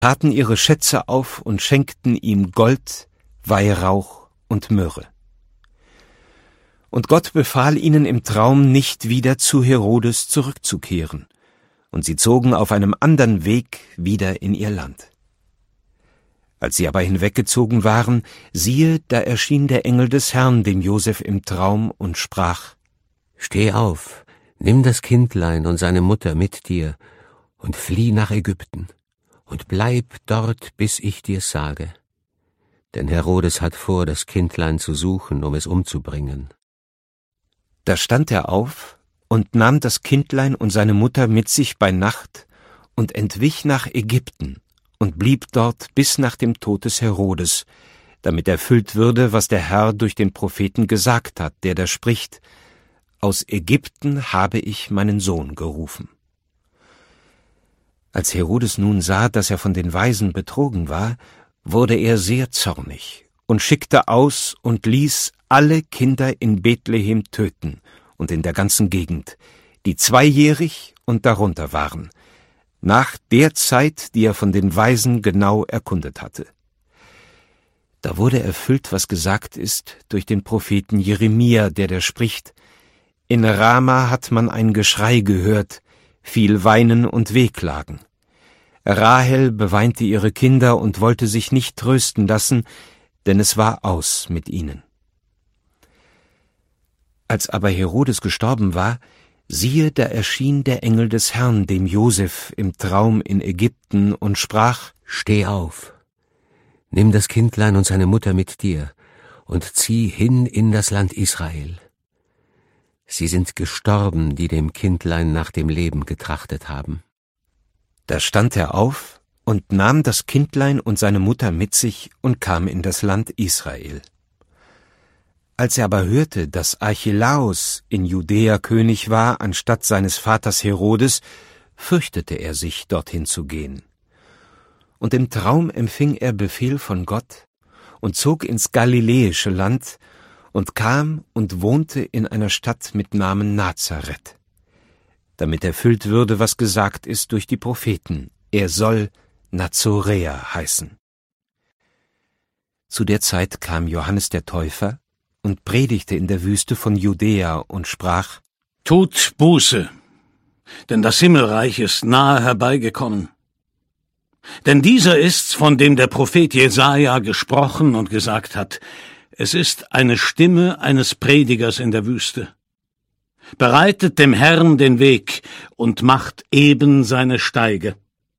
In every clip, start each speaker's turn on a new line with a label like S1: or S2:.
S1: taten ihre Schätze auf und schenkten ihm Gold, Weihrauch und Myrrhe. Und Gott befahl ihnen im Traum, nicht wieder zu Herodes zurückzukehren, und sie zogen auf einem anderen Weg wieder in ihr Land. Als sie aber hinweggezogen waren, siehe, da erschien der Engel des Herrn dem Josef im Traum und sprach:
S2: Steh auf, nimm das Kindlein und seine Mutter mit dir und flieh nach Ägypten und bleib dort, bis ich dir's sage. Denn Herodes hat vor, das Kindlein zu suchen, um es umzubringen.
S1: Da stand er auf und nahm das Kindlein und seine Mutter mit sich bei Nacht und entwich nach Ägypten und blieb dort bis nach dem Tod des Herodes, damit erfüllt würde, was der Herr durch den Propheten gesagt hat, der da spricht: Aus Ägypten habe ich meinen Sohn gerufen. Als Herodes nun sah, dass er von den Weisen betrogen war, wurde er sehr zornig und schickte aus und ließ alle Kinder in Bethlehem töten und in der ganzen Gegend, die 2-jährig und darunter waren, nach der Zeit, die er von den Weisen genau erkundet hatte. Da wurde erfüllt, was gesagt ist durch den Propheten Jeremia, der da spricht: In Rama hat man ein Geschrei gehört, viel Weinen und Wehklagen. Rahel beweinte ihre Kinder und wollte sich nicht trösten lassen, denn es war aus mit ihnen. Als aber Herodes gestorben war, siehe, da erschien der Engel des Herrn dem Josef im Traum in Ägypten und sprach:
S2: Steh auf, nimm das Kindlein und seine Mutter mit dir und zieh hin in das Land Israel. Sie sind gestorben, die dem Kindlein nach dem Leben getrachtet haben.
S1: Da stand er auf und nahm das Kindlein und seine Mutter mit sich und kam in das Land Israel. Als er aber hörte, dass Archelaus in Judäa König war, anstatt seines Vaters Herodes, fürchtete er sich, dorthin zu gehen. Und im Traum empfing er Befehl von Gott und zog ins galiläische Land und kam und wohnte in einer Stadt mit Namen Nazareth, damit erfüllt würde, was gesagt ist durch die Propheten: Er soll Nazoräer heißen. Zu der Zeit kam Johannes der Täufer und predigte in der Wüste von Judäa und sprach:
S3: Tut Buße, denn das Himmelreich ist nahe herbeigekommen. Denn dieser ist's, von dem der Prophet Jesaja gesprochen und gesagt hat: Es ist eine Stimme eines Predigers in der Wüste. Bereitet dem Herrn den Weg und macht eben seine Steige.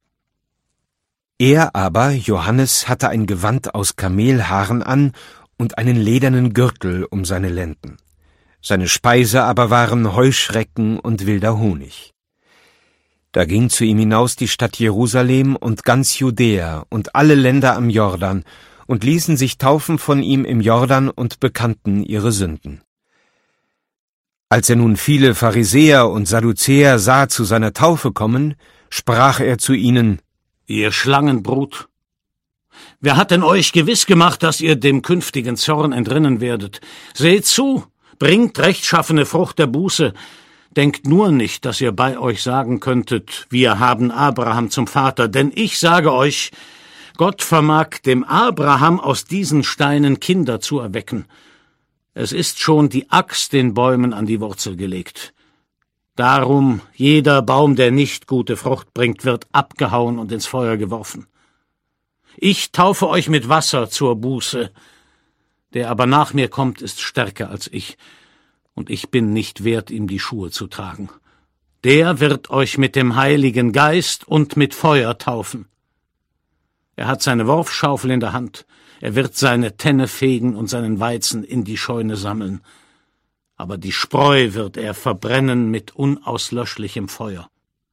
S1: Er aber, Johannes, hatte ein Gewand aus Kamelhaaren an und einen ledernen Gürtel um seine Lenden. Seine Speise aber waren Heuschrecken und wilder Honig. Da ging zu ihm hinaus die Stadt Jerusalem und ganz Judäa und alle Länder am Jordan und ließen sich taufen von ihm im Jordan und bekannten ihre Sünden. Als er nun viele Pharisäer und Sadduzäer sah zu seiner Taufe kommen, sprach er zu ihnen:
S3: Ihr Schlangenbrut! Wer hat denn euch gewiss gemacht, dass ihr dem künftigen Zorn entrinnen werdet? Seht zu, bringt rechtschaffene Frucht der Buße. Denkt nur nicht, dass ihr bei euch sagen könntet: Wir haben Abraham zum Vater. Denn ich sage euch, Gott vermag dem Abraham aus diesen Steinen Kinder zu erwecken. Es ist schon die Axt den Bäumen an die Wurzel gelegt. Darum, jeder Baum, der nicht gute Frucht bringt, wird abgehauen und ins Feuer geworfen. Ich taufe euch mit Wasser zur Buße. Der aber nach mir kommt, ist stärker als ich, und ich bin nicht wert, ihm die Schuhe zu tragen. Der wird euch mit dem Heiligen Geist und mit Feuer taufen. Er hat seine Worfschaufel in der Hand, er wird seine Tenne fegen und seinen Weizen in die Scheune sammeln. Aber die Spreu wird er verbrennen mit unauslöschlichem Feuer.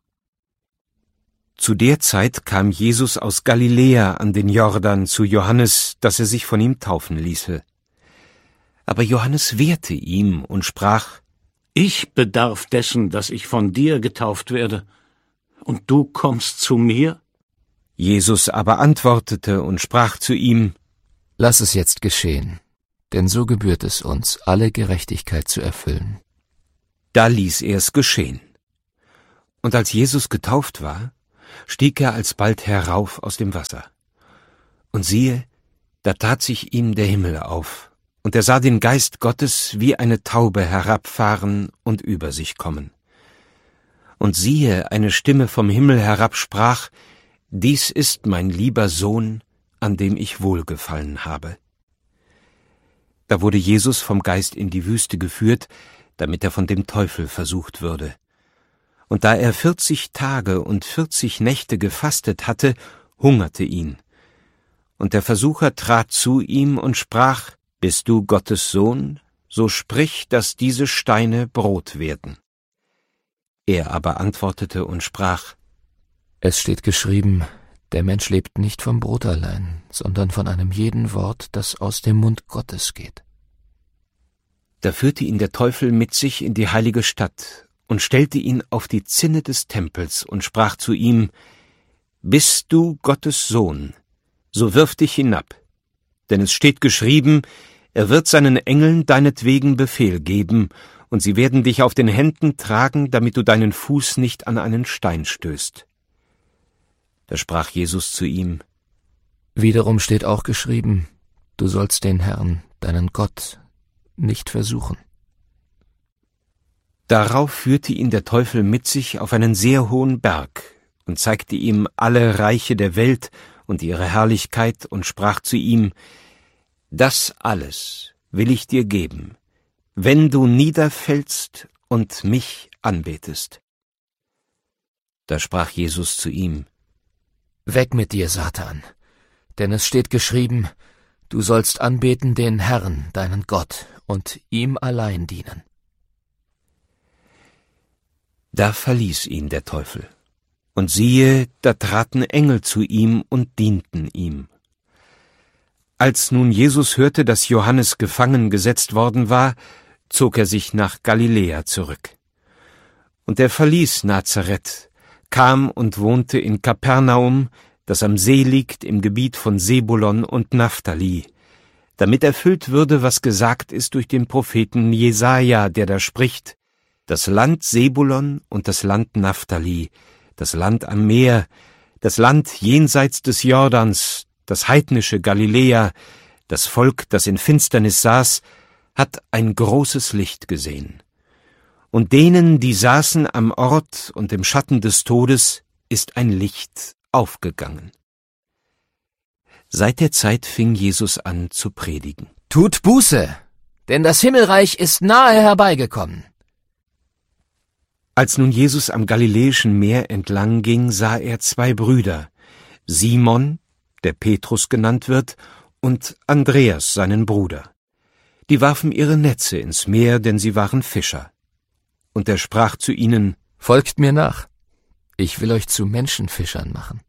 S1: Zu der Zeit kam Jesus aus Galiläa an den Jordan zu Johannes, dass er sich von ihm taufen ließe. Aber Johannes wehrte ihm und sprach:
S3: Ich bedarf dessen, dass ich von dir getauft werde, und du kommst zu mir?
S1: Jesus aber antwortete und sprach zu ihm:
S4: Lass es jetzt geschehen, denn so gebührt es uns, alle Gerechtigkeit zu erfüllen.
S1: Da ließ er es geschehen. Und als Jesus getauft war, stieg er alsbald herauf aus dem Wasser. Und siehe, da tat sich ihm der Himmel auf, und er sah den Geist Gottes wie eine Taube herabfahren und über sich kommen. Und siehe, eine Stimme vom Himmel herab sprach: Dies ist mein lieber Sohn, an dem ich wohlgefallen habe. Da wurde Jesus vom Geist in die Wüste geführt, damit er von dem Teufel versucht würde. Und da er 40 Tage und 40 Nächte gefastet hatte, hungerte ihn. Und der Versucher trat zu ihm und sprach: Bist du Gottes Sohn? So sprich, dass diese Steine Brot werden. Er aber antwortete und sprach:
S4: Es steht geschrieben, der Mensch lebt nicht vom Brot allein, sondern von einem jeden Wort, das aus dem Mund Gottes geht.
S1: Da führte ihn der Teufel mit sich in die heilige Stadt und stellte ihn auf die Zinne des Tempels und sprach zu ihm: Bist du Gottes Sohn, so wirf dich hinab, denn es steht geschrieben, er wird seinen Engeln deinetwegen Befehl geben, und sie werden dich auf den Händen tragen, damit du deinen Fuß nicht an einen Stein stößt. Da sprach Jesus zu ihm:
S4: Wiederum steht auch geschrieben, du sollst den Herrn, deinen Gott, nicht versuchen.
S1: Darauf führte ihn der Teufel mit sich auf einen sehr hohen Berg und zeigte ihm alle Reiche der Welt und ihre Herrlichkeit und sprach zu ihm: Das alles will ich dir geben, wenn du niederfällst und mich anbetest. Da sprach Jesus zu ihm:
S4: Weg mit dir, Satan, denn es steht geschrieben, du sollst anbeten den Herrn, deinen Gott, und ihm allein dienen.
S1: Da verließ ihn der Teufel. Und siehe, da traten Engel zu ihm und dienten ihm. Als nun Jesus hörte, dass Johannes gefangen gesetzt worden war, zog er sich nach Galiläa zurück. Und er verließ Nazareth, kam und wohnte in Kapernaum, das am See liegt im Gebiet von Sebulon und Naphtali, damit erfüllt würde, was gesagt ist durch den Propheten Jesaja, der da spricht: Das Land Sebulon und das Land Naphtali, das Land am Meer, das Land jenseits des Jordans, das heidnische Galiläa, das Volk, das in Finsternis saß, hat ein großes Licht gesehen. Und denen, die saßen am Ort und im Schatten des Todes, ist ein Licht aufgegangen. Seit der Zeit fing Jesus an zu predigen.
S4: Tut Buße, denn das Himmelreich ist nahe herbeigekommen.
S1: Als nun Jesus am Galiläischen Meer entlang ging, sah er 2 Brüder, Simon, der Petrus genannt wird, und Andreas, seinen Bruder. Die warfen ihre Netze ins Meer, denn sie waren Fischer. Und er sprach zu ihnen:
S4: Folgt mir nach, ich will euch zu Menschenfischern machen.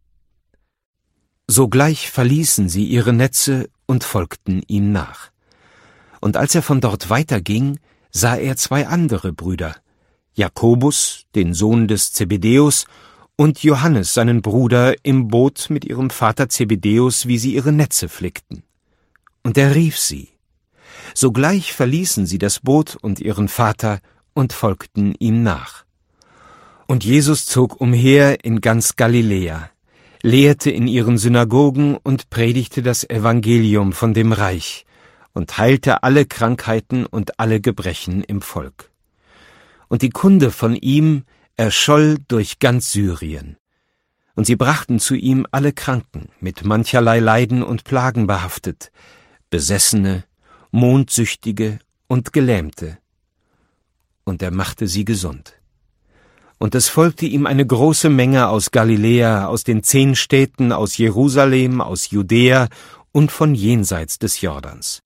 S1: Sogleich verließen sie ihre Netze und folgten ihm nach. Und als er von dort weiterging, sah er 2 andere Brüder, Jakobus, den Sohn des Zebedäus, und Johannes, seinen Bruder, im Boot mit ihrem Vater Zebedäus, wie sie ihre Netze flickten. Und er rief sie. Sogleich verließen sie das Boot und ihren Vater und folgten ihm nach. Und Jesus zog umher in ganz Galiläa, lehrte in ihren Synagogen und predigte das Evangelium von dem Reich und heilte alle Krankheiten und alle Gebrechen im Volk. Und die Kunde von ihm erscholl durch ganz Syrien. Und sie brachten zu ihm alle Kranken, mit mancherlei Leiden und Plagen behaftet, Besessene, Mondsüchtige und Gelähmte. Und er machte sie gesund. Und es folgte ihm eine große Menge aus Galiläa, aus den 10 Städten, aus Jerusalem, aus Judäa und von jenseits des Jordans.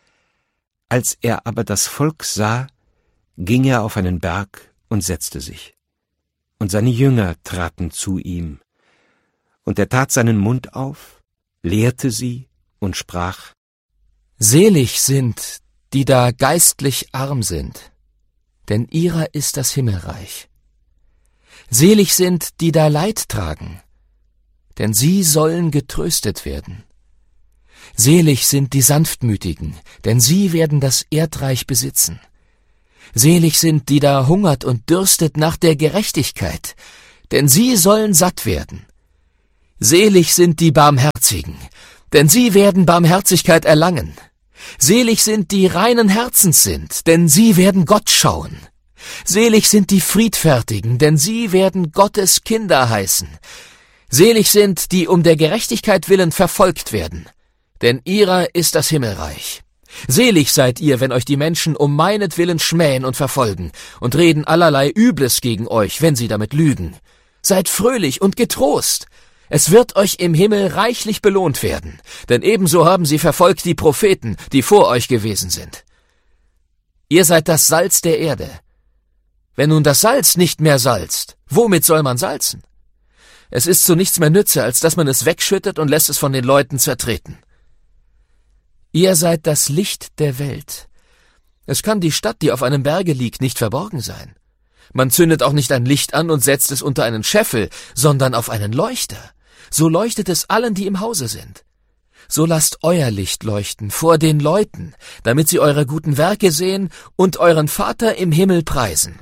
S1: Als er aber das Volk sah, ging er auf einen Berg und setzte sich. Und seine Jünger traten zu ihm. Und er tat seinen Mund auf, lehrte sie und sprach:
S4: Selig sind, die da geistlich arm sind, denn ihrer ist das Himmelreich. Selig sind, die da Leid tragen, denn sie sollen getröstet werden. Selig sind die Sanftmütigen, denn sie werden das Erdreich besitzen. Selig sind, die da hungert und dürstet nach der Gerechtigkeit, denn sie sollen satt werden. Selig sind die Barmherzigen, denn sie werden Barmherzigkeit erlangen. Selig sind die reinen Herzens sind, denn sie werden Gott schauen. Selig sind die Friedfertigen, denn sie werden Gottes Kinder heißen. Selig sind, die um der Gerechtigkeit willen verfolgt werden, denn ihrer ist das Himmelreich. Selig seid ihr, wenn euch die Menschen um meinetwillen schmähen und verfolgen und reden allerlei Übles gegen euch, wenn sie damit lügen. Seid fröhlich und getrost. Es wird euch im Himmel reichlich belohnt werden, denn ebenso haben sie verfolgt die Propheten, die vor euch gewesen sind. Ihr seid das Salz der Erde. Wenn nun das Salz nicht mehr salzt, womit soll man salzen? Es ist zu nichts mehr nütze, als dass man es wegschüttet und lässt es von den Leuten zertreten. Ihr seid das Licht der Welt. Es kann die Stadt, die auf einem Berge liegt, nicht verborgen sein. Man zündet auch nicht ein Licht an und setzt es unter einen Scheffel, sondern auf einen Leuchter. So leuchtet es allen, die im Hause sind. So lasst euer Licht leuchten vor den Leuten, damit sie eure guten Werke sehen und euren Vater im Himmel preisen.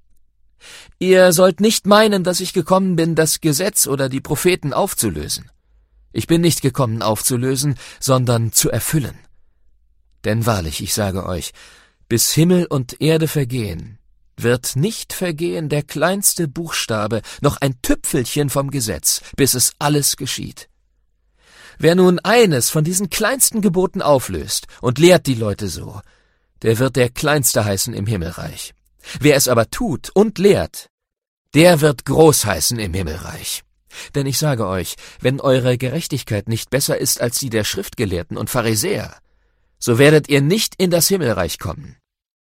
S4: Ihr sollt nicht meinen, dass ich gekommen bin, das Gesetz oder die Propheten aufzulösen. Ich bin nicht gekommen aufzulösen, sondern zu erfüllen. Denn wahrlich, ich sage euch, bis Himmel und Erde vergehen, wird nicht vergehen der kleinste Buchstabe, noch ein Tüpfelchen vom Gesetz, bis es alles geschieht. Wer nun eines von diesen kleinsten Geboten auflöst und lehrt die Leute so, der wird der Kleinste heißen im Himmelreich. Wer es aber tut und lehrt, der wird groß heißen im Himmelreich. Denn ich sage euch, wenn eure Gerechtigkeit nicht besser ist als die der Schriftgelehrten und Pharisäer, so werdet ihr nicht in das Himmelreich kommen.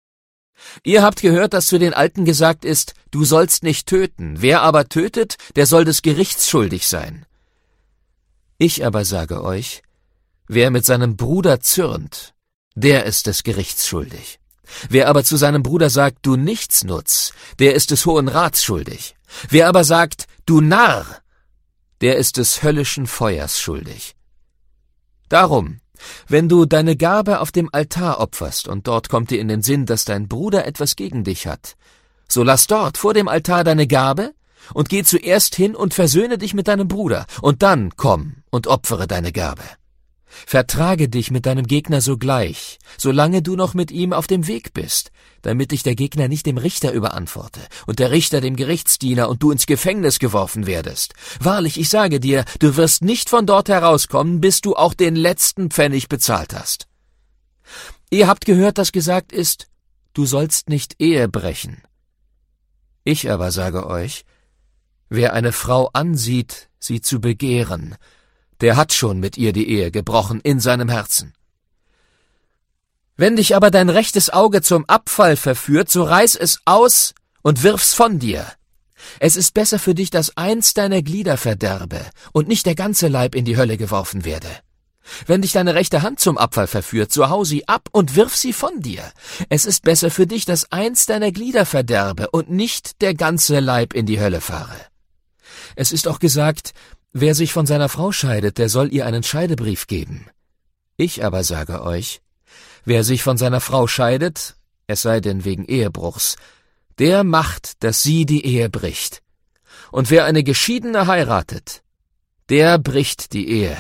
S4: Ihr habt gehört, dass zu den Alten gesagt ist, du sollst nicht töten, wer aber tötet, der soll des Gerichts schuldig sein. Ich aber sage euch, wer mit seinem Bruder zürnt, der ist des Gerichts schuldig. Wer aber zu seinem Bruder sagt, du Nichtsnutz, der ist des Hohen Rats schuldig. Wer aber sagt, du Narr, der ist des höllischen Feuers schuldig. Darum, wenn du deine Gabe auf dem Altar opferst und dort kommt dir in den Sinn, dass dein Bruder etwas gegen dich hat, so lass dort vor dem Altar deine Gabe und geh zuerst hin und versöhne dich mit deinem Bruder, und dann komm und opfere deine Gabe. Vertrage dich mit deinem Gegner sogleich, solange du noch mit ihm auf dem Weg bist, damit dich der Gegner nicht dem Richter überantworte und der Richter dem Gerichtsdiener und du ins Gefängnis geworfen werdest. Wahrlich, ich sage dir, du wirst nicht von dort herauskommen, bis du auch den letzten Pfennig bezahlt hast. Ihr habt gehört, dass gesagt ist, du sollst nicht Ehe brechen. Ich aber sage euch, wer eine Frau ansieht, sie zu begehren, der hat schon mit ihr die Ehe gebrochen in seinem Herzen. Wenn dich aber dein rechtes Auge zum Abfall verführt, so reiß es aus und wirf's von dir. Es ist besser für dich, dass eins deiner Glieder verderbe und nicht der ganze Leib in die Hölle geworfen werde. Wenn dich deine rechte Hand zum Abfall verführt, so hau sie ab und wirf sie von dir. Es ist besser für dich, dass eins deiner Glieder verderbe und nicht der ganze Leib in die Hölle fahre. Es ist auch gesagt, wer sich von seiner Frau scheidet, der soll ihr einen Scheidebrief geben. Ich aber sage euch, wer sich von seiner Frau scheidet, es sei denn wegen Ehebruchs, der macht, dass sie die Ehe bricht. Und wer eine Geschiedene heiratet, der bricht die Ehe.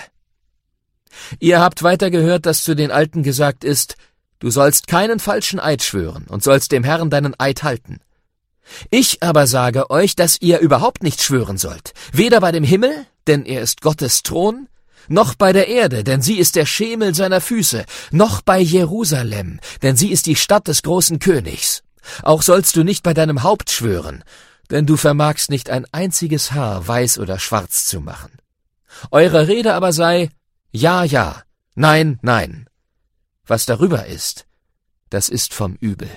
S4: Ihr habt weiter gehört, dass zu den Alten gesagt ist, du sollst keinen falschen Eid schwören und sollst dem Herrn deinen Eid halten. Ich aber sage euch, dass ihr überhaupt nicht schwören sollt, weder bei dem Himmel, denn er ist Gottes Thron, noch bei der Erde, denn sie ist der Schemel seiner Füße, noch bei Jerusalem, denn sie ist die Stadt des großen Königs. Auch sollst du nicht bei deinem Haupt schwören, denn du vermagst nicht ein einziges Haar weiß oder schwarz zu machen. Eure Rede aber sei, ja, ja, nein, nein. Was darüber ist, das ist vom Übel.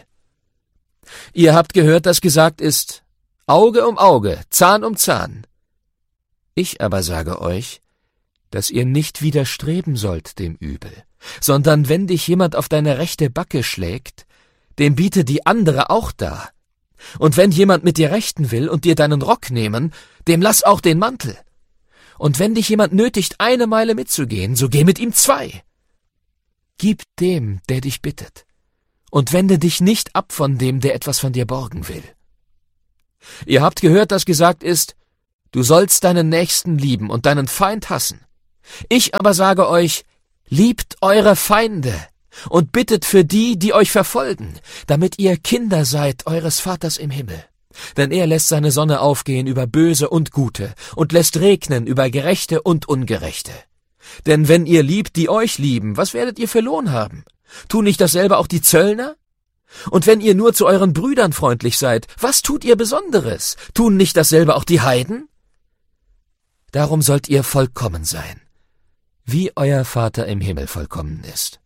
S4: Ihr habt gehört, dass gesagt ist, Auge um Auge, Zahn um Zahn. Ich aber sage euch, dass ihr nicht widerstreben sollt dem Übel, sondern wenn dich jemand auf deine rechte Backe schlägt, dem biete die andere auch dar. Und wenn jemand mit dir rechten will und dir deinen Rock nehmen, dem lass auch den Mantel. Und wenn dich jemand nötigt, 1 Meile mitzugehen, so geh mit ihm 2. Gib dem, der dich bittet, und wende dich nicht ab von dem, der etwas von dir borgen will. Ihr habt gehört, dass gesagt ist, du sollst deinen Nächsten lieben und deinen Feind hassen. Ich aber sage euch, liebt eure Feinde und bittet für die, die euch verfolgen, damit ihr Kinder seid eures Vaters im Himmel. Denn er lässt seine Sonne aufgehen über Böse und Gute und lässt regnen über Gerechte und Ungerechte. Denn wenn ihr liebt, die euch lieben, was werdet ihr für Lohn haben? Tun nicht dasselbe auch die Zöllner? Und wenn ihr nur zu euren Brüdern freundlich seid, was tut ihr Besonderes? Tun nicht dasselbe auch die Heiden? Darum sollt ihr vollkommen sein, wie euer Vater im Himmel vollkommen ist.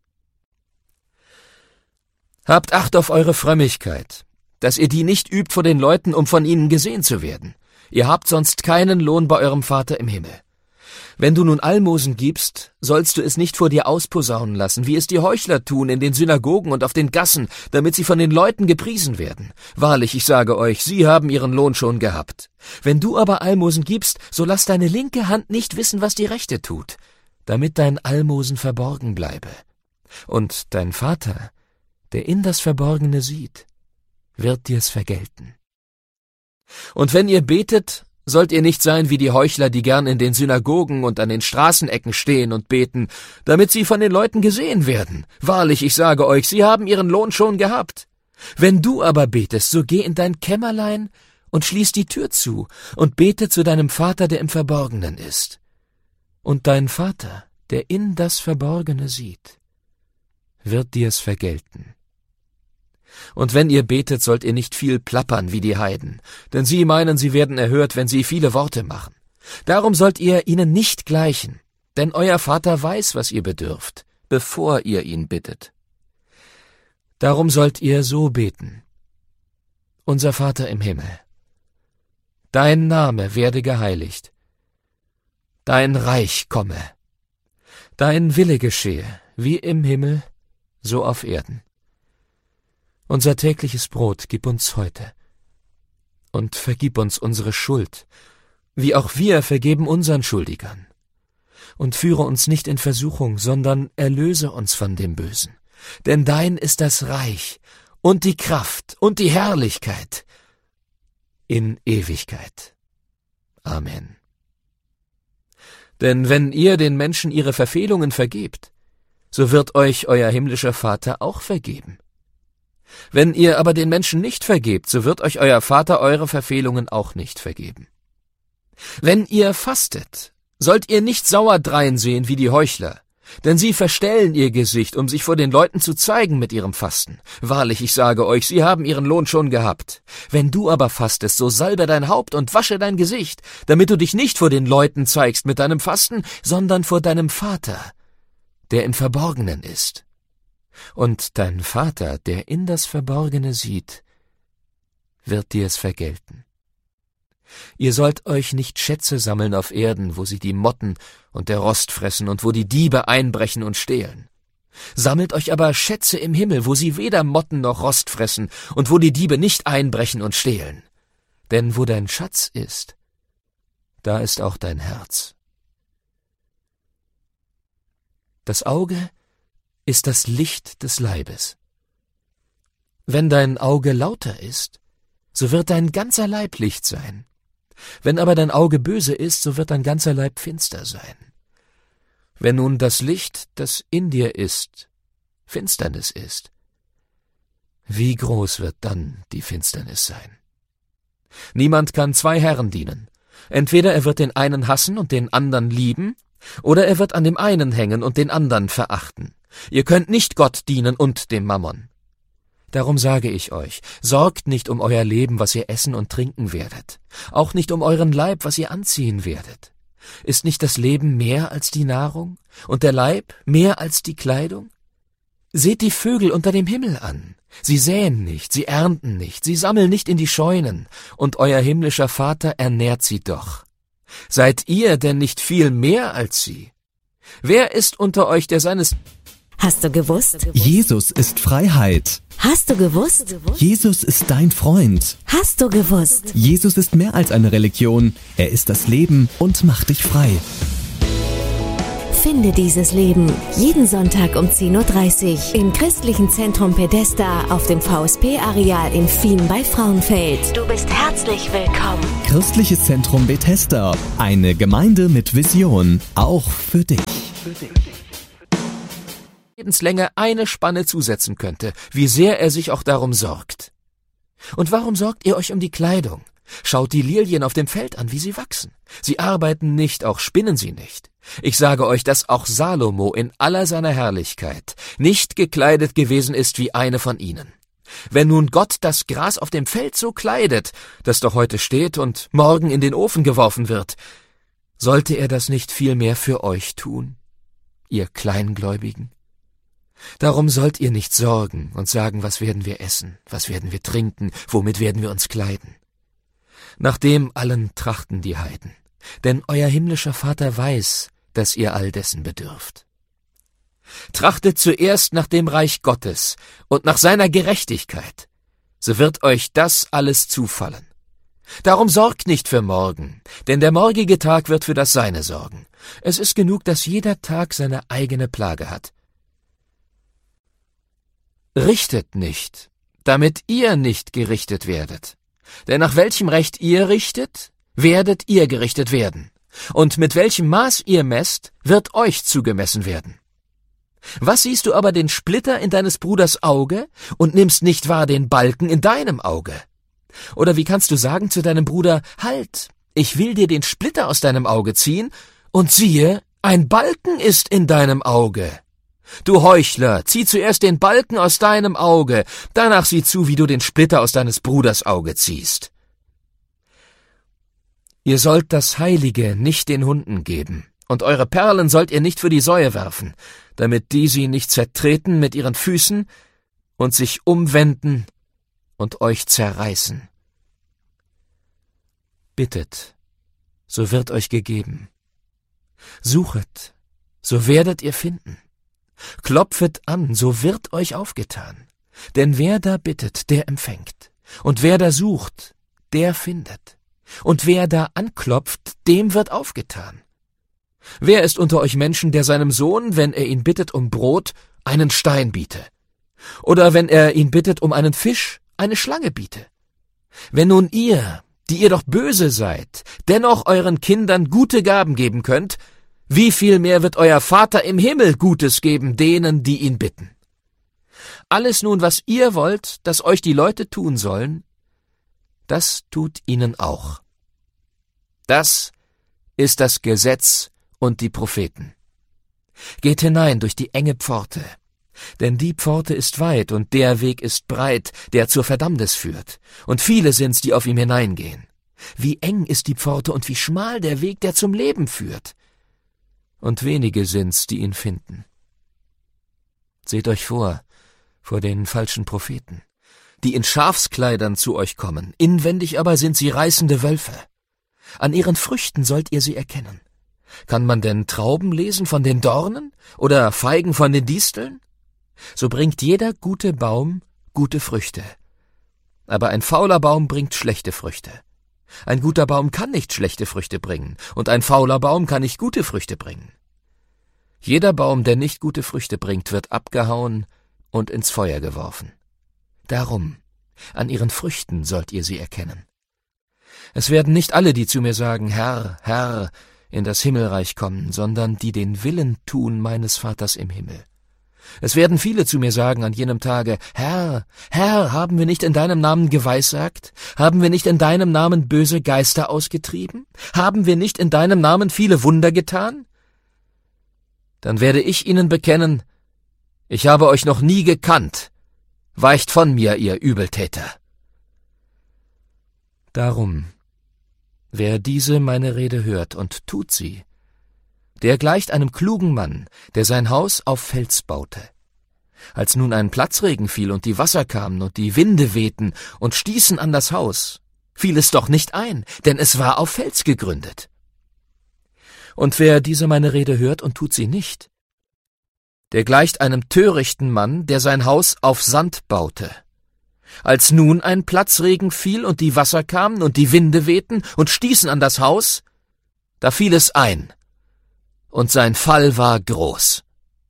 S4: Habt Acht auf eure Frömmigkeit, dass ihr die nicht übt vor den Leuten, um von ihnen gesehen zu werden. Ihr habt sonst keinen Lohn bei eurem Vater im Himmel. Wenn du nun Almosen gibst, sollst du es nicht vor dir ausposaunen lassen, wie es die Heuchler tun in den Synagogen und auf den Gassen, damit sie von den Leuten gepriesen werden. Wahrlich, ich sage euch, sie haben ihren Lohn schon gehabt. Wenn du aber Almosen gibst, so lass deine linke Hand nicht wissen, was die rechte tut, damit dein Almosen verborgen bleibe. Und dein Vater, der in das Verborgene sieht, wird dir's vergelten. Und wenn ihr betet, sollt ihr nicht sein wie die Heuchler, die gern in den Synagogen und an den Straßenecken stehen und beten, damit sie von den Leuten gesehen werden. Wahrlich, ich sage euch, sie haben ihren Lohn schon gehabt. Wenn du aber betest, so geh in dein Kämmerlein und schließ die Tür zu und bete zu deinem Vater, der im Verborgenen ist. Und dein Vater, der in das Verborgene sieht, wird dir's vergelten. Und wenn ihr betet, sollt ihr nicht viel plappern wie die Heiden, denn sie meinen, sie werden erhört, wenn sie viele Worte machen. Darum sollt ihr ihnen nicht gleichen, denn euer Vater weiß, was ihr bedürft, bevor ihr ihn bittet. Darum sollt ihr so beten: Unser Vater im Himmel, dein Name werde geheiligt, dein Reich komme, dein Wille geschehe, wie im Himmel, so auf Erden. Unser tägliches Brot gib uns heute und vergib uns unsere Schuld, wie auch wir vergeben unseren Schuldigern. Und führe uns nicht in Versuchung, sondern erlöse uns von dem Bösen. Denn dein ist das Reich und die Kraft und die Herrlichkeit in Ewigkeit. Amen. Denn wenn ihr den Menschen ihre Verfehlungen vergebt, so wird euch euer himmlischer Vater auch vergeben. Wenn ihr aber den Menschen nicht vergebt, so wird euch euer Vater eure Verfehlungen auch nicht vergeben. Wenn ihr fastet, sollt ihr nicht sauer dreinsehen wie die Heuchler, denn sie verstellen ihr Gesicht, um sich vor den Leuten zu zeigen mit ihrem Fasten. Wahrlich, ich sage euch, sie haben ihren Lohn schon gehabt. Wenn du aber fastest, so salbe dein Haupt und wasche dein Gesicht, damit du dich nicht vor den Leuten zeigst mit deinem Fasten, sondern vor deinem Vater, der im Verborgenen ist. Und dein Vater, der in das Verborgene sieht, wird dir's vergelten. Ihr sollt euch nicht Schätze sammeln auf Erden, wo sie die Motten und der Rost fressen und wo die Diebe einbrechen und stehlen. Sammelt euch aber Schätze im Himmel, wo sie weder Motten noch Rost fressen und wo die Diebe nicht einbrechen und stehlen. Denn wo dein Schatz ist, da ist auch dein Herz. Das Auge ist das Licht des Leibes. Wenn dein Auge lauter ist, so wird dein ganzer Leib Licht sein. Wenn aber dein Auge böse ist, so wird dein ganzer Leib finster sein. Wenn nun das Licht, das in dir ist, Finsternis ist, wie groß wird dann die Finsternis sein? Niemand kann zwei Herren dienen. Entweder er wird den einen hassen und den anderen lieben, oder er wird an dem einen hängen und den anderen verachten. Ihr könnt nicht Gott dienen und dem Mammon. Darum sage ich euch, sorgt nicht um euer Leben, was ihr essen und trinken werdet, auch nicht um euren Leib, was ihr anziehen werdet. Ist nicht das Leben mehr als die Nahrung und der Leib mehr als die Kleidung? Seht die Vögel unter dem Himmel an. Sie säen nicht, sie ernten nicht, sie sammeln nicht in die Scheunen, und euer himmlischer Vater ernährt sie doch. Seid ihr denn nicht viel mehr als sie? Wer ist unter euch, der seines...
S5: Hast du gewusst?
S6: Jesus ist Freiheit.
S5: Hast du gewusst?
S6: Jesus ist dein Freund.
S5: Hast du gewusst?
S6: Jesus ist mehr als eine Religion. Er ist das Leben und macht dich frei.
S5: Finde dieses Leben. Jeden Sonntag um 10:30 Uhr im Christlichen Zentrum Pedesta auf dem VSP-Areal in Fien bei Frauenfeld. Du bist herzlich willkommen.
S6: Christliches Zentrum Bethesda. Eine Gemeinde mit Vision. Auch für dich.
S4: Lebenslänge eine Spanne zusetzen könnte, wie sehr er sich auch darum sorgt. Und warum sorgt ihr euch um die Kleidung? Schaut die Lilien auf dem Feld an, wie sie wachsen. Sie arbeiten nicht, auch spinnen sie nicht. Ich sage euch, dass auch Salomo in aller seiner Herrlichkeit nicht gekleidet gewesen ist wie eine von ihnen. Wenn nun Gott das Gras auf dem Feld so kleidet, das doch heute steht und morgen in den Ofen geworfen wird, sollte er das nicht viel mehr für euch tun, ihr Kleingläubigen? Darum sollt ihr nicht sorgen und sagen, was werden wir essen, was werden wir trinken, womit werden wir uns kleiden. Nach dem allen trachten die Heiden, denn euer himmlischer Vater weiß, dass ihr all dessen bedürft. Trachtet zuerst nach dem Reich Gottes und nach seiner Gerechtigkeit, so wird euch das alles zufallen. Darum sorgt nicht für morgen, denn der morgige Tag wird für das Seine sorgen. Es ist genug, dass jeder Tag seine eigene Plage hat. Richtet nicht, damit ihr nicht gerichtet werdet. Denn nach welchem Recht ihr richtet, werdet ihr gerichtet werden. Und mit welchem Maß ihr messt, wird euch zugemessen werden. Was siehst du aber den Splitter in deines Bruders Auge und nimmst nicht wahr den Balken in deinem Auge? Oder wie kannst du sagen zu deinem Bruder, halt, ich will dir den Splitter aus deinem Auge ziehen, und siehe, ein Balken ist in deinem Auge. Du Heuchler, zieh zuerst den Balken aus deinem Auge, danach sieh zu, wie du den Splitter aus deines Bruders Auge ziehst. Ihr sollt das Heilige nicht den Hunden geben, und eure Perlen sollt ihr nicht für die Säue werfen, damit die sie nicht zertreten mit ihren Füßen und sich umwenden und euch zerreißen. Bittet, so wird euch gegeben. Suchet, so werdet ihr finden. Klopfet an, so wird euch aufgetan. Denn wer da bittet, der empfängt. Und wer da sucht, der findet. Und wer da anklopft, dem wird aufgetan. Wer ist unter euch Menschen, der seinem Sohn, wenn er ihn bittet um Brot, einen Stein biete? Oder wenn er ihn bittet um einen Fisch, eine Schlange biete? Wenn nun ihr, die ihr doch böse seid, dennoch euren Kindern gute Gaben geben könnt, wie viel mehr wird euer Vater im Himmel Gutes geben denen, die ihn bitten? Alles nun, was ihr wollt, dass euch die Leute tun sollen, das tut ihnen auch. Das ist das Gesetz und die Propheten. Geht hinein durch die enge Pforte, denn die Pforte ist weit und der Weg ist breit, der zur Verdammnis führt, und viele sind's, die auf ihm hineingehen. Wie eng ist die Pforte und wie schmal der Weg, der zum Leben führt, und wenige sind's, die ihn finden. Seht euch vor den falschen Propheten, die in Schafskleidern zu euch kommen, inwendig aber sind sie reißende Wölfe. An ihren Früchten sollt ihr sie erkennen. Kann man denn Trauben lesen von den Dornen oder Feigen von den Disteln? So bringt jeder gute Baum gute Früchte, aber ein fauler Baum bringt schlechte Früchte. Ein guter Baum kann nicht schlechte Früchte bringen, und ein fauler Baum kann nicht gute Früchte bringen. Jeder Baum, der nicht gute Früchte bringt, wird abgehauen und ins Feuer geworfen. Darum, an ihren Früchten sollt ihr sie erkennen. Es werden nicht alle, die zu mir sagen, Herr, Herr, in das Himmelreich kommen, sondern die den Willen tun meines Vaters im Himmel. Es werden viele zu mir sagen an jenem Tage, Herr, Herr, haben wir nicht in deinem Namen geweissagt? Haben wir nicht in deinem Namen böse Geister ausgetrieben? Haben wir nicht in deinem Namen viele Wunder getan? Dann werde ich ihnen bekennen, ich habe euch noch nie gekannt. Weicht von mir, ihr Übeltäter. Darum, wer diese meine Rede hört und tut sie, der gleicht einem klugen Mann, der sein Haus auf Fels baute. Als nun ein Platzregen fiel und die Wasser kamen und die Winde wehten und stießen an das Haus, fiel es doch nicht ein, denn es war auf Fels gegründet. Und wer diese meine Rede hört und tut sie nicht, der gleicht einem törichten Mann, der sein Haus auf Sand baute. Als nun ein Platzregen fiel und die Wasser kamen und die Winde wehten und stießen an das Haus, da fiel es ein, und sein Fall war groß.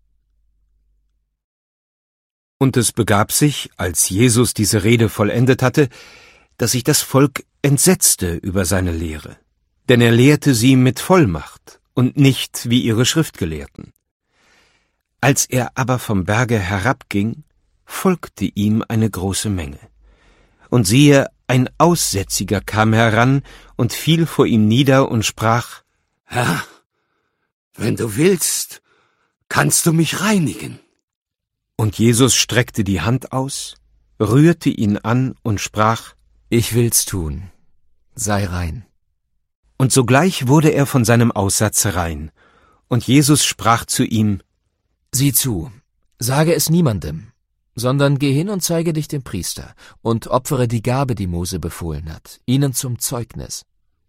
S1: Und es begab sich, als Jesus diese Rede vollendet hatte, dass sich das Volk entsetzte über seine Lehre. Denn er lehrte sie mit Vollmacht und nicht wie ihre Schriftgelehrten. Als er aber vom Berge herabging, folgte ihm eine große Menge. Und siehe, ein Aussätziger kam heran und fiel vor ihm nieder und sprach:
S7: Herr, wenn du willst, kannst du mich reinigen.
S1: Und Jesus streckte die Hand aus, rührte ihn an und sprach:
S4: Ich will's tun, sei rein.
S1: Und sogleich wurde er von seinem Aussatz rein. Und Jesus sprach zu ihm:
S4: Sieh zu, sage es niemandem, sondern geh hin und zeige dich dem Priester und opfere die Gabe, die Mose befohlen hat, ihnen zum Zeugnis.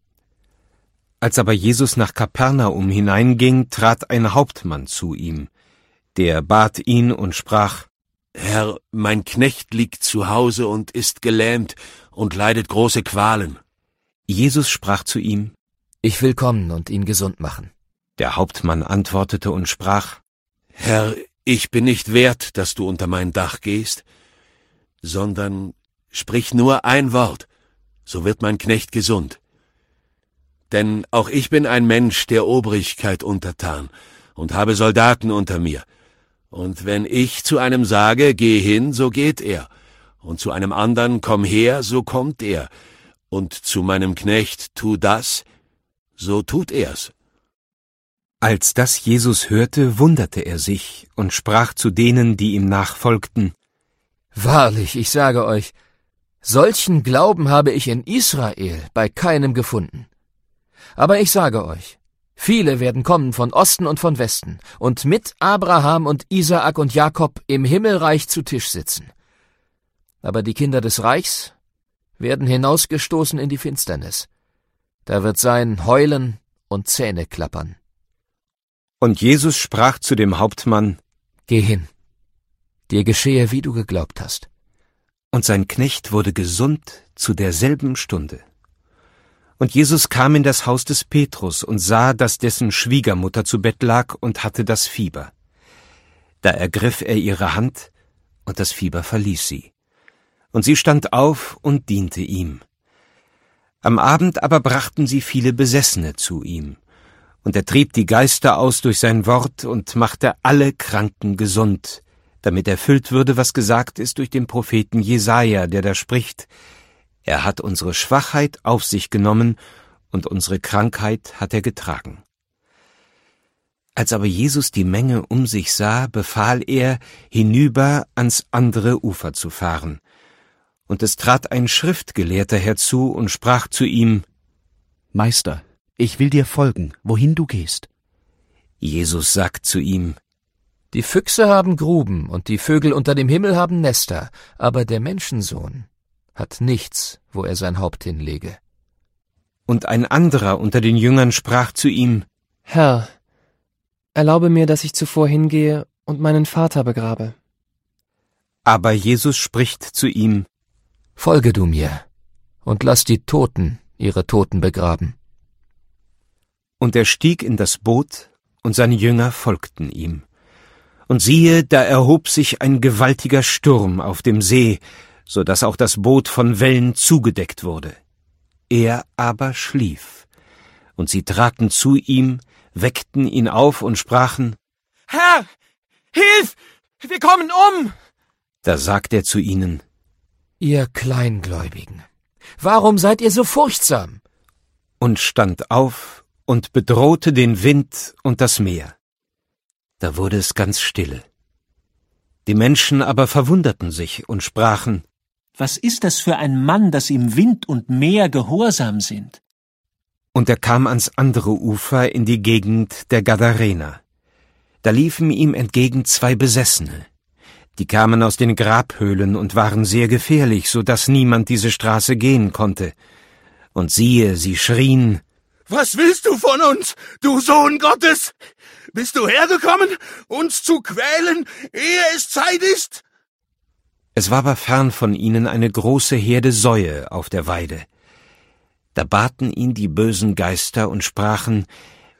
S1: Als aber Jesus nach Kapernaum hineinging, trat ein Hauptmann zu ihm. Der bat ihn und sprach:
S7: Herr, mein Knecht liegt zu Hause und ist gelähmt und leidet große Qualen.
S1: Jesus sprach zu ihm:
S4: Ich will kommen und ihn gesund machen.
S1: Der Hauptmann antwortete und sprach:
S7: Herr, ich bin nicht wert, dass du unter mein Dach gehst, sondern sprich nur ein Wort, so wird mein Knecht gesund. Denn auch ich bin ein Mensch der Obrigkeit untertan und habe Soldaten unter mir. Und wenn ich zu einem sage, geh hin, so geht er, und zu einem anderen, komm her, so kommt er, und zu meinem Knecht, tu das, so tut er's.
S1: Als das Jesus hörte, wunderte er sich und sprach zu denen, die ihm nachfolgten:
S4: Wahrlich, ich sage euch, solchen Glauben habe ich in Israel bei keinem gefunden. Aber ich sage euch, viele werden kommen von Osten und von Westen und mit Abraham und Isaak und Jakob im Himmelreich zu Tisch sitzen. Aber die Kinder des Reichs werden hinausgestoßen in die Finsternis. Da wird sein Heulen und Zähneklappern.
S1: Und Jesus sprach zu dem Hauptmann:
S4: Geh hin, dir geschehe, wie du geglaubt hast.
S1: Und sein Knecht wurde gesund zu derselben Stunde. Und Jesus kam in das Haus des Petrus und sah, dass dessen Schwiegermutter zu Bett lag und hatte das Fieber. Da ergriff er ihre Hand, und das Fieber verließ sie. Und sie stand auf und diente ihm. Am Abend aber brachten sie viele Besessene zu ihm. Und er trieb die Geister aus durch sein Wort und machte alle Kranken gesund, damit erfüllt würde, was gesagt ist durch den Propheten Jesaja, der da spricht: Er hat unsere Schwachheit auf sich genommen und unsere Krankheit hat er getragen. Als aber Jesus die Menge um sich sah, befahl er, hinüber ans andere Ufer zu fahren. Und es trat ein Schriftgelehrter herzu und sprach zu ihm:
S8: Meister, ich will dir folgen, wohin du gehst.
S1: Jesus sagt zu ihm:
S4: Die Füchse haben Gruben und die Vögel unter dem Himmel haben Nester, aber der Menschensohn hat nichts, wo er sein Haupt hinlege.
S1: Und ein anderer unter den Jüngern sprach zu ihm:
S9: Herr, erlaube mir, dass ich zuvor hingehe und meinen Vater begrabe.
S1: Aber Jesus spricht zu ihm:
S4: Folge du mir und lass die Toten ihre Toten begraben.
S1: Und er stieg in das Boot, und seine Jünger folgten ihm. Und siehe, da erhob sich ein gewaltiger Sturm auf dem See, so dass auch das Boot von Wellen zugedeckt wurde. Er aber schlief. Und sie traten zu ihm, weckten ihn auf und sprachen:
S9: Herr, hilf! Wir kommen um!
S1: Da sagt er zu ihnen:
S4: Ihr Kleingläubigen, warum seid ihr so furchtsam?
S1: Und stand auf und bedrohte den Wind und das Meer. Da wurde es ganz stille. Die Menschen aber verwunderten sich und sprachen:
S10: Was ist das für ein Mann, dass ihm Wind und Meer gehorsam sind?
S1: Und er kam ans andere Ufer in die Gegend der Gadarener. Da liefen ihm entgegen 2 Besessene. Die kamen aus den Grabhöhlen und waren sehr gefährlich, so dass niemand diese Straße gehen konnte. Und siehe, sie schrien:
S11: Was willst du von uns, du Sohn Gottes? Bist du hergekommen, uns zu quälen, ehe es Zeit ist?
S1: Es war aber fern von ihnen eine große Herde Säue auf der Weide. Da baten ihn die bösen Geister und sprachen: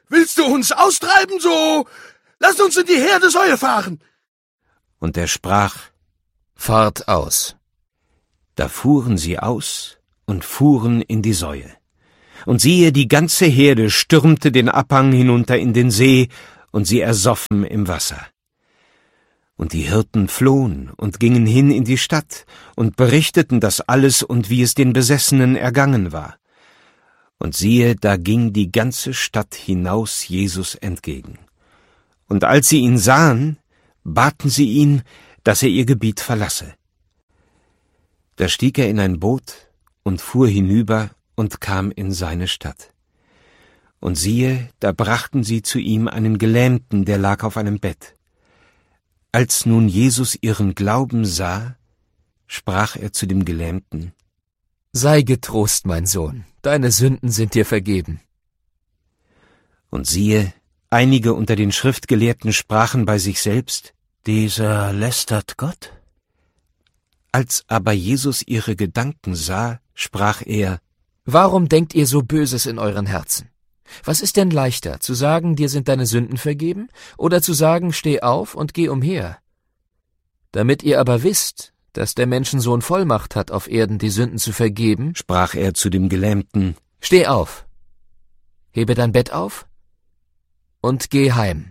S11: Willst du uns austreiben, so? Lasst uns in die Herdesäue fahren.
S1: Und er sprach:
S4: Fahrt aus.
S1: Da fuhren sie aus und fuhren in die Säue. Und siehe, die ganze Herde stürmte den Abhang hinunter in den See, und sie ersoffen im Wasser. Und die Hirten flohen und gingen hin in die Stadt und berichteten das alles und wie es den Besessenen ergangen war. Und siehe, da ging die ganze Stadt hinaus Jesus entgegen. Und als sie ihn sahen, baten sie ihn, dass er ihr Gebiet verlasse. Da stieg er in ein Boot und fuhr hinüber und kam in seine Stadt. Und siehe, da brachten sie zu ihm einen Gelähmten, der lag auf einem Bett. Als nun Jesus ihren Glauben sah, sprach er zu dem Gelähmten:
S4: Sei getrost, mein Sohn, deine Sünden sind dir vergeben.
S1: Und siehe, einige unter den Schriftgelehrten sprachen bei sich selbst: Dieser lästert Gott. Als aber Jesus ihre Gedanken sah, sprach er:
S4: Warum denkt ihr so Böses in euren Herzen? Was ist denn leichter, zu sagen, dir sind deine Sünden vergeben, oder zu sagen, steh auf und geh umher? Damit ihr aber wisst, dass der Menschensohn Vollmacht hat, auf Erden die Sünden zu vergeben,
S1: sprach er zu dem Gelähmten:
S4: Steh auf, hebe dein Bett auf und geh heim.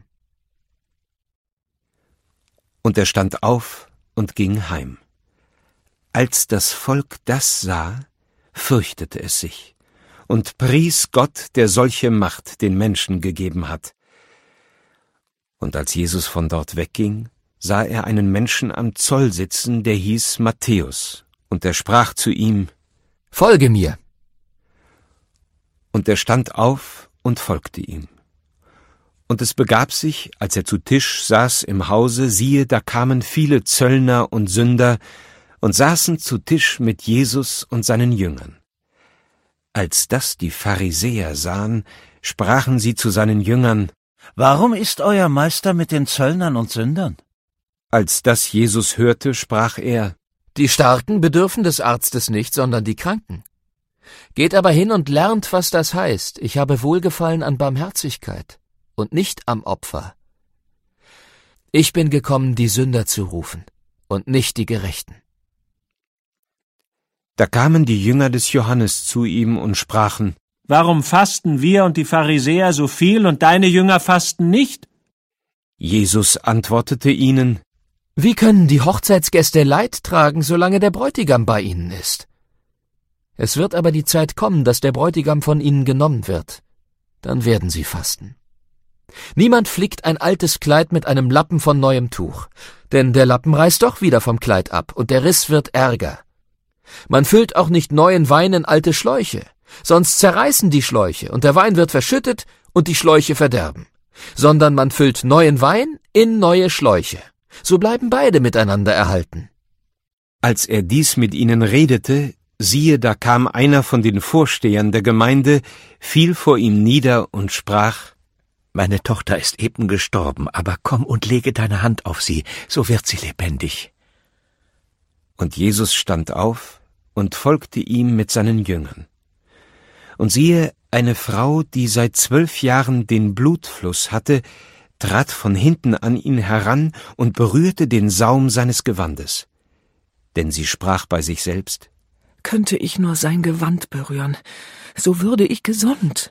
S1: Und er stand auf und ging heim. Als das Volk das sah, fürchtete es sich und pries Gott, der solche Macht den Menschen gegeben hat. Und als Jesus von dort wegging, sah er einen Menschen am Zoll sitzen, der hieß Matthäus, und er sprach zu ihm:
S4: Folge mir.
S1: Und er stand auf und folgte ihm. Und es begab sich, als er zu Tisch saß im Hause, siehe, da kamen viele Zöllner und Sünder und saßen zu Tisch mit Jesus und seinen Jüngern. Als das die Pharisäer sahen, sprachen sie zu seinen Jüngern:
S12: Warum isst euer Meister mit den Zöllnern und Sündern?
S1: Als das Jesus hörte, sprach er:
S4: Die Starken bedürfen des Arztes nicht, sondern die Kranken. Geht aber hin und lernt, was das heißt: Ich habe Wohlgefallen an Barmherzigkeit und nicht am Opfer. Ich bin gekommen, die Sünder zu rufen und nicht die Gerechten.
S1: Da kamen die Jünger des Johannes zu ihm und sprachen:
S10: Warum fasten wir und die Pharisäer so viel und deine Jünger fasten nicht?
S1: Jesus antwortete ihnen:
S4: Wie können die Hochzeitsgäste Leid tragen, solange der Bräutigam bei ihnen ist? Es wird aber die Zeit kommen, dass der Bräutigam von ihnen genommen wird. Dann werden sie fasten. Niemand flickt ein altes Kleid mit einem Lappen von neuem Tuch, denn der Lappen reißt doch wieder vom Kleid ab, und der Riss wird ärger. Man füllt auch nicht neuen Wein in alte Schläuche, sonst zerreißen die Schläuche, und der Wein wird verschüttet und die Schläuche verderben. Sondern man füllt neuen Wein in neue Schläuche. So bleiben beide miteinander erhalten.
S1: Als er dies mit ihnen redete, siehe, da kam einer von den Vorstehern der Gemeinde, fiel vor ihm nieder und sprach:
S13: Meine Tochter ist eben gestorben, aber komm und lege deine Hand auf sie, so wird sie lebendig.
S1: Und Jesus stand auf und folgte ihm mit seinen Jüngern. Und siehe, eine Frau, die seit 12 Jahren den Blutfluss hatte, trat von hinten an ihn heran und berührte den Saum seines Gewandes. Denn sie sprach bei sich selbst:
S14: Könnte ich nur sein Gewand berühren, so würde ich gesund.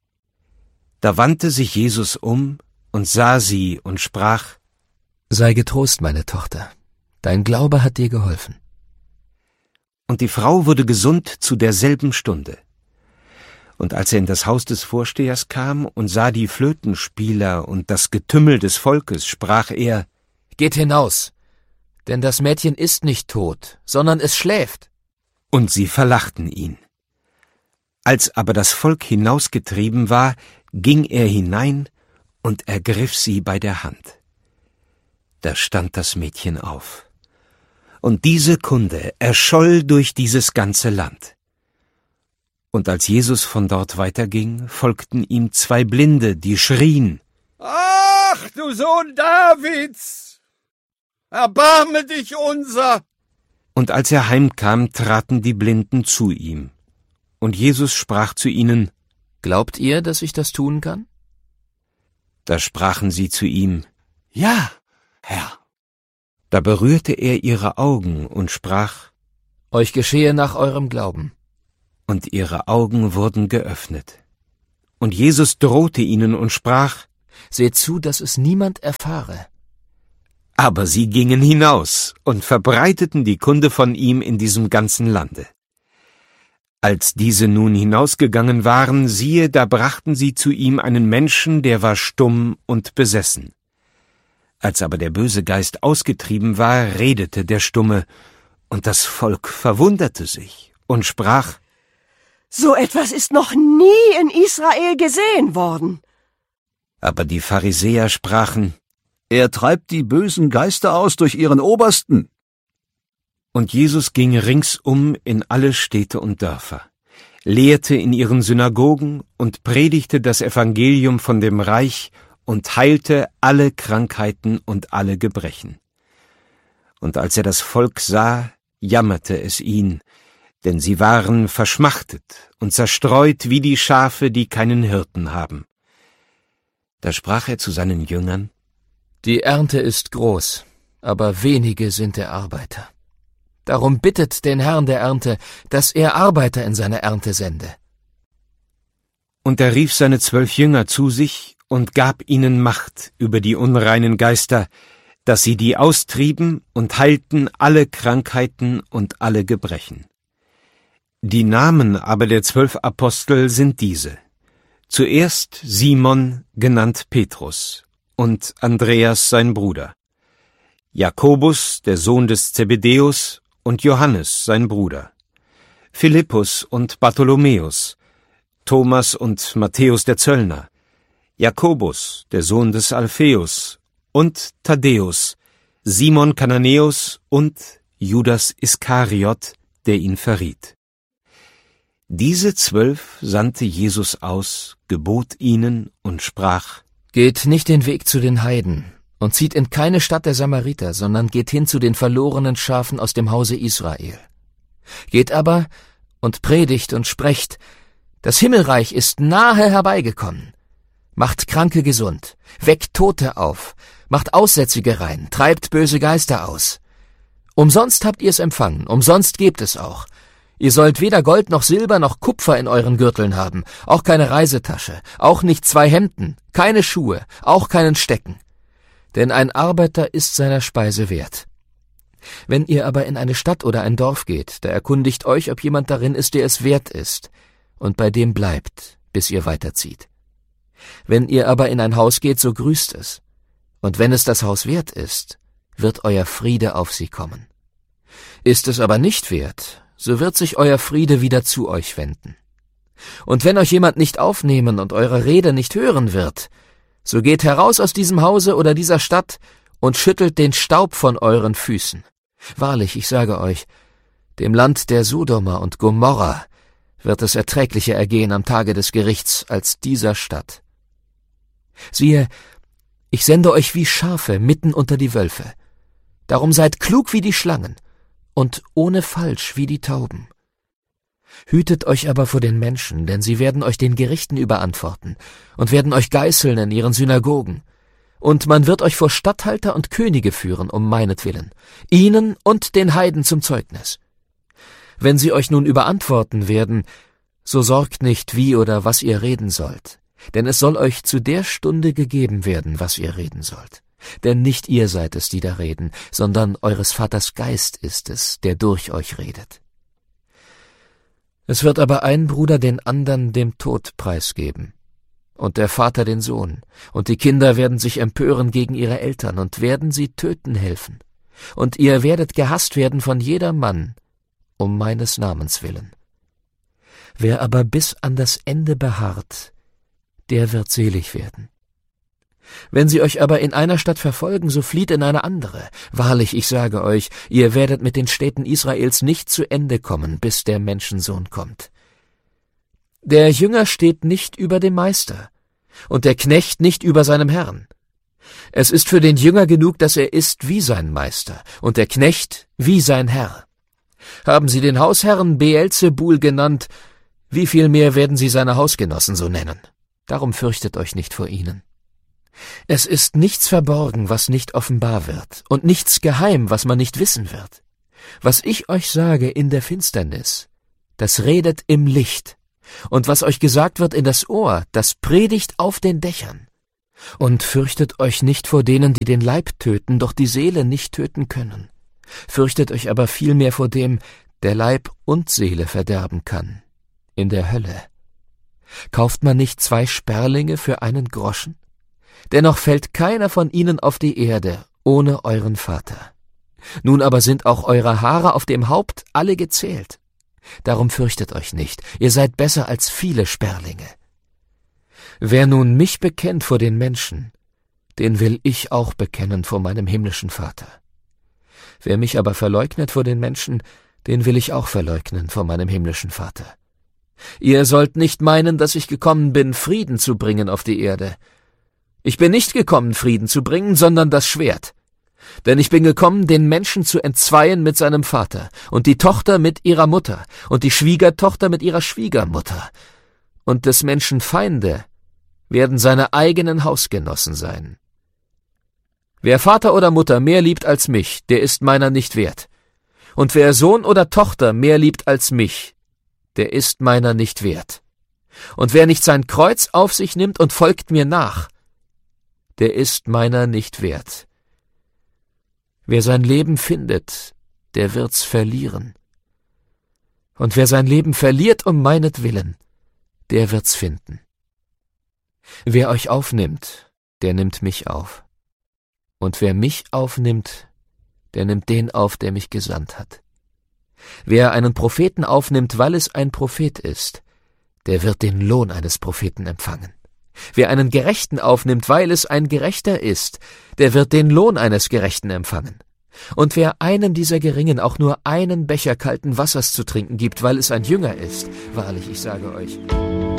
S1: Da wandte sich Jesus um und sah sie und sprach:
S4: Sei getrost, meine Tochter, dein Glaube hat dir geholfen.
S1: Und die Frau wurde gesund zu derselben Stunde. Und als er in das Haus des Vorstehers kam und sah die Flötenspieler und das Getümmel des Volkes, sprach er:
S4: Geht hinaus, denn das Mädchen ist nicht tot, sondern es schläft.
S1: Und sie verlachten ihn. Als aber das Volk hinausgetrieben war, ging er hinein und ergriff sie bei der Hand. Da stand das Mädchen auf. Und diese Kunde erscholl durch dieses ganze Land. Und als Jesus von dort weiterging, folgten ihm 2 Blinde, die schrien:
S11: Ach, du Sohn Davids, erbarme dich unser!
S1: Und als er heimkam, traten die Blinden zu ihm. Und Jesus sprach zu ihnen:
S4: Glaubt ihr, dass ich das tun kann?
S1: Da sprachen sie zu ihm:
S11: Ja, Herr.
S1: Da berührte er ihre Augen und sprach:
S4: Euch geschehe nach eurem Glauben.
S1: Und ihre Augen wurden geöffnet. Und Jesus drohte ihnen und sprach:
S4: Seht zu, dass es niemand erfahre.
S1: Aber sie gingen hinaus und verbreiteten die Kunde von ihm in diesem ganzen Lande. Als diese nun hinausgegangen waren, siehe, da brachten sie zu ihm einen Menschen, der war stumm und besessen. Als aber der böse Geist ausgetrieben war, redete der Stumme, und das Volk verwunderte sich und sprach:
S15: So etwas ist noch nie in Israel gesehen worden.
S1: Aber die Pharisäer sprachen:
S16: Er treibt die bösen Geister aus durch ihren Obersten.
S1: Und Jesus ging ringsum in alle Städte und Dörfer, lehrte in ihren Synagogen und predigte das Evangelium von dem Reich und heilte alle Krankheiten und alle Gebrechen. Und als er das Volk sah, jammerte es ihn, denn sie waren verschmachtet und zerstreut wie die Schafe, die keinen Hirten haben. Da sprach er zu seinen Jüngern:
S4: Die Ernte ist groß, aber wenige sind der Arbeiter. Darum bittet den Herrn der Ernte, dass er Arbeiter in seine Ernte sende.
S1: Und er rief seine 12 Jünger zu sich und gab ihnen Macht über die unreinen Geister, dass sie die austrieben und heilten alle Krankheiten und alle Gebrechen. Die Namen aber der 12 Apostel sind diese: Zuerst Simon, genannt Petrus, und Andreas sein Bruder, Jakobus, der Sohn des Zebedäus, und Johannes sein Bruder, Philippus und Bartholomäus, Thomas und Matthäus der Zöllner, Jakobus, der Sohn des Alpheus, und Thaddäus, Simon Kananäus und Judas Iskariot, der ihn verriet. Diese 12 sandte Jesus aus, gebot ihnen und sprach:
S4: Geht nicht den Weg zu den Heiden und zieht in keine Stadt der Samariter, sondern geht hin zu den verlorenen Schafen aus dem Hause Israel. Geht aber und predigt und sprecht: Das Himmelreich ist nahe herbeigekommen. Macht Kranke gesund, weckt Tote auf, macht Aussätzige rein, treibt böse Geister aus. Umsonst habt ihr es empfangen, umsonst gebt es auch. Ihr sollt weder Gold noch Silber noch Kupfer in euren Gürteln haben, auch keine Reisetasche, auch nicht 2 Hemden, keine Schuhe, auch keinen Stecken. Denn ein Arbeiter ist seiner Speise wert. Wenn ihr aber in eine Stadt oder ein Dorf geht, da erkundigt euch, ob jemand darin ist, der es wert ist, und bei dem bleibt, bis ihr weiterzieht. Wenn ihr aber in ein Haus geht, so grüßt es. Und wenn es das Haus wert ist, wird euer Friede auf sie kommen. Ist es aber nicht wert, so wird sich euer Friede wieder zu euch wenden. Und wenn euch jemand nicht aufnehmen und eure Rede nicht hören wird, so geht heraus aus diesem Hause oder dieser Stadt und schüttelt den Staub von euren Füßen. Wahrlich, ich sage euch, dem Land der Sodomer und Gomorra wird es erträglicher ergehen am Tage des Gerichts als dieser Stadt. Siehe, ich sende euch wie Schafe mitten unter die Wölfe. Darum seid klug wie die Schlangen und ohne Falsch wie die Tauben. Hütet euch aber vor den Menschen, denn sie werden euch den Gerichten überantworten und werden euch geißeln in ihren Synagogen. Und man wird euch vor Statthalter und Könige führen, um meinetwillen, ihnen und den Heiden zum Zeugnis. Wenn sie euch nun überantworten werden, so sorgt nicht, wie oder was ihr reden sollt, denn es soll euch zu der Stunde gegeben werden, was ihr reden sollt. Denn nicht ihr seid es, die da reden, sondern eures Vaters Geist ist es, der durch euch redet. Es wird aber ein Bruder den andern dem Tod preisgeben, und der Vater den Sohn, und die Kinder werden sich empören gegen ihre Eltern und werden sie töten helfen. Und ihr werdet gehasst werden von jedermann, um meines Namens willen. Wer aber bis an das Ende beharrt, der wird selig werden. Wenn sie euch aber in einer Stadt verfolgen, so flieht in eine andere. Wahrlich, ich sage euch, ihr werdet mit den Städten Israels nicht zu Ende kommen, bis der Menschensohn kommt. Der Jünger steht nicht über dem Meister, und der Knecht nicht über seinem Herrn. Es ist für den Jünger genug, dass er ist wie sein Meister, und der Knecht wie sein Herr. Haben sie den Hausherrn Beelzebul genannt, wie viel mehr werden sie seine Hausgenossen so nennen? Darum fürchtet euch nicht vor ihnen. Es ist nichts verborgen, was nicht offenbar wird, und nichts geheim, was man nicht wissen wird. Was ich euch sage in der Finsternis, das redet im Licht, und was euch gesagt wird in das Ohr, das predigt auf den Dächern. Und fürchtet euch nicht vor denen, die den Leib töten, doch die Seele nicht töten können. Fürchtet euch aber vielmehr vor dem, der Leib und Seele verderben kann, in der Hölle. Kauft man nicht 2 Sperlinge für einen Groschen? Dennoch fällt keiner von ihnen auf die Erde, ohne euren Vater. Nun aber sind auch eure Haare auf dem Haupt alle gezählt. Darum fürchtet euch nicht, ihr seid besser als viele Sperlinge. Wer nun mich bekennt vor den Menschen, den will ich auch bekennen vor meinem himmlischen Vater. Wer mich aber verleugnet vor den Menschen, den will ich auch verleugnen vor meinem himmlischen Vater. Ihr sollt nicht meinen, dass ich gekommen bin, Frieden zu bringen auf die Erde. Ich bin nicht gekommen, Frieden zu bringen, sondern das Schwert. Denn ich bin gekommen, den Menschen zu entzweien mit seinem Vater, und die Tochter mit ihrer Mutter, und die Schwiegertochter mit ihrer Schwiegermutter. Und des Menschen Feinde werden seine eigenen Hausgenossen sein. Wer Vater oder Mutter mehr liebt als mich, der ist meiner nicht wert. Und wer Sohn oder Tochter mehr liebt als mich, der ist meiner nicht wert. Und wer nicht sein Kreuz auf sich nimmt und folgt mir nach, der ist meiner nicht wert. Wer sein Leben findet, der wird's verlieren. Und wer sein Leben verliert um meinetwillen, der wird's finden. Wer euch aufnimmt, der nimmt mich auf. Und wer mich aufnimmt, der nimmt den auf, der mich gesandt hat. Wer einen Propheten aufnimmt, weil es ein Prophet ist, der wird den Lohn eines Propheten empfangen. Wer einen Gerechten aufnimmt, weil es ein Gerechter ist, der wird den Lohn eines Gerechten empfangen. Und wer einem dieser Geringen auch nur einen Becher kalten Wassers zu trinken gibt, weil es ein Jünger ist, wahrlich, ich sage euch,